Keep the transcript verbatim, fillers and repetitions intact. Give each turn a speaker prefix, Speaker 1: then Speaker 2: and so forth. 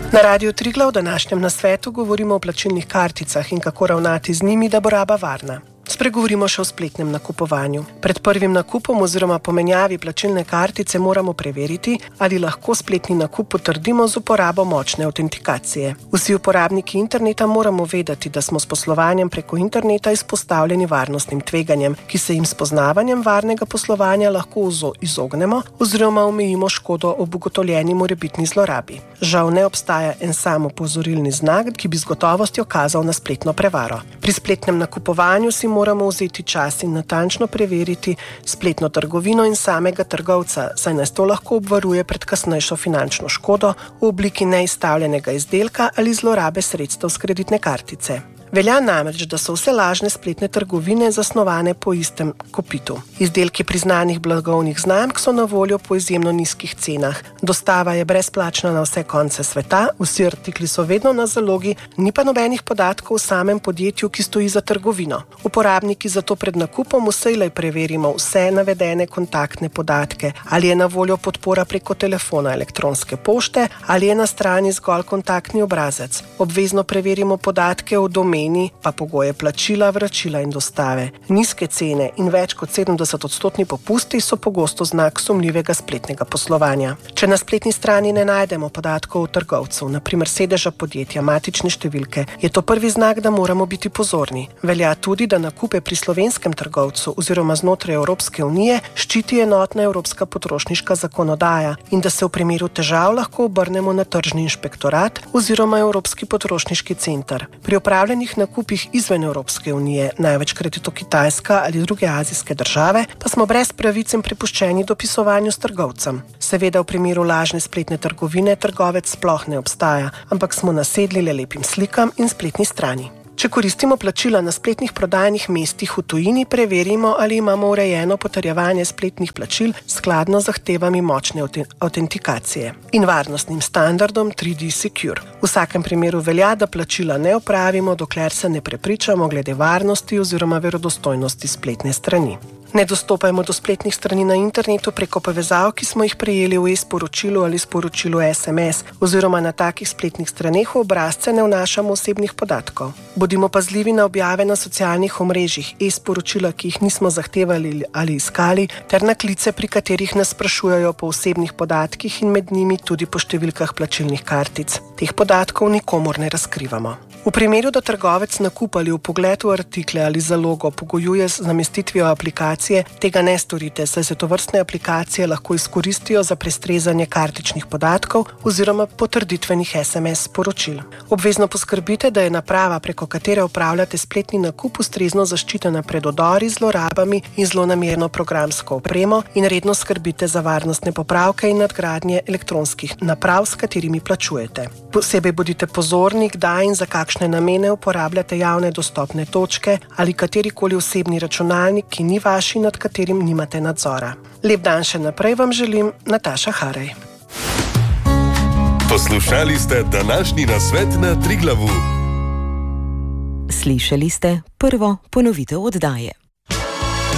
Speaker 1: Na Radiu Triglav v današnjem nasvetu govorimo o plačilnih karticah in kako ravnati z njimi, da bo raba varna. Spregovorimo še o spletnem nakupovanju. Pred prvim nakupom oziroma pomenjavi plačilne kartice moramo preveriti, ali lahko spletni nakup potrdimo z uporabo močne avtentikacije. Vsi uporabniki interneta moramo vedeti, da smo s poslovanjem preko interneta izpostavljeni varnostnim tveganjem, ki se jim s poznavanjem varnega poslovanja lahko izognemo oziroma omejimo škodo ob ugotovljeni morebitni zlorabi. Žal ne obstaja en sam opozorilni znak, ki bi z gotovostjo kazal na spletno prevaro. Pri spletnem nakupovanju si moramo vzeti čas in natančno preveriti spletno trgovino in samega trgovca, saj nas to lahko obvaruje pred kasnejšo finančno škodo v obliki neizstavljenega izdelka ali zlorabe sredstev s kreditne kartice. Velja namreč, da so vse lažne spletne trgovine zasnovane po istem kopitu. Izdelki priznanih blagovnih znamk so na voljo po izjemno nizkih cenah. Dostava je brezplačna na vse konce sveta, vsi artikli so vedno na zalogi, ni pa nobenih podatkov o samem podjetju, ki stoji za trgovino. Uporabniki zato pred nakupom vselej preverimo vse navedene kontaktne podatke, ali je na voljo podpora preko telefona, elektronske pošte, ali je na strani zgolj kontaktni obrazec. Obvezno preverimo podatke o domeni, pa pogoje plačila, vračila in dostave. Nizke cene in več kot sedemdeset odstotni popusti so pogosto znak sumljivega spletnega poslovanja. Če na spletni strani ne najdemo podatkov o trgovcu, na primer sedeža podjetja, matične številke, je to prvi znak, da moramo biti pozorni. Velja tudi, da nakupe pri slovenskem trgovcu oziroma znotraj Evropske unije ščiti enotna evropska potrošniška zakonodaja in da se v primeru težav lahko obrnemo na tržni inšpektorat oziroma Evropski potrošniški center. Pri opravljenih nakupih izven Evropske unije, največkrat je to Kitajska ali druge azijske države, pa smo brez pravic in prepuščeni dopisovanju s trgovcem. Seveda v primeru lažne spletne trgovine trgovec sploh ne obstaja, ampak smo nasedli le lepim slikam in spletni strani. Če koristimo plačila na spletnih prodajnih mestih v tujini, preverimo, ali imamo urejeno potrjevanje spletnih plačil skladno z zahtevami močne avtentikacije in varnostnim standardom tri D Secure. V vsakem primeru velja, da plačila ne opravimo, dokler se ne prepričamo glede varnosti oziroma verodostojnosti spletne strani. Ne dostopajmo do spletnih strani na internetu preko povezav, ki smo jih prejeli v e-sporočilu ali sporočilu S M S, oziroma na takih spletnih straneh v obrazce ne vnašamo osebnih podatkov. Bodimo pazljivi na objave na socialnih omrežjih, e-sporočila, ki jih nismo zahtevali ali iskali, ter na klice, pri katerih nas sprašujejo po osebnih podatkih in med njimi tudi po številkah plačilnih kartic. Teh podatkov nikomur ne razkrivamo. V primeru, da trgovec nakup ali vpogled v artikle ali zalogo pogojuje z namestitvijo aplikacije, tega ne storite, saj se tovrstne aplikacije lahko izkoristijo za prestrezanje kartičnih podatkov oziroma potrditvenih S M S sporočil. Obvezno poskrbite, da je naprava, preko katere upravljate spletni nakup, ustrezno zaščitena pred vdori, zlorabami in zlonamerno programsko opremo in redno skrbite za varnostne popravke in nadgradnje elektronskih naprav, s katerimi plačujete. Posebej bodite pozorni, kdaj in za kakšne namene uporabljate javne dostopne točke ali katerikoli osebni računalnik, ki ni vaš in nad katerim nimate nadzora. Lep dan še naprej vam želim, Nataša Harej.
Speaker 2: Poslušali ste današnji nasvet na Triglavu.
Speaker 3: Slišali ste prvo ponovitev oddaje.